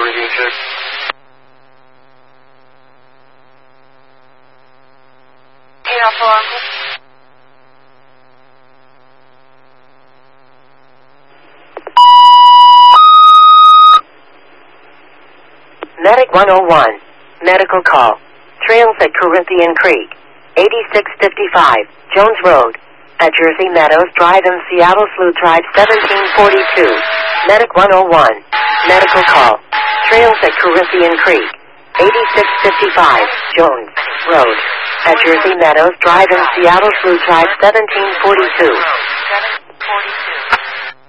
reading check. Alpha Uncle. Medic 101. Medical call. Trails at Corinthian Creek. 8655 Jones Road. At Jersey Meadows Drive in Seattle Slough Drive 1742. Medic 101. Medical call. Trails at Corinthian Creek. 8655 Jones Road. At Jersey Meadows Drive in Seattle Slough Drive 1742. 742.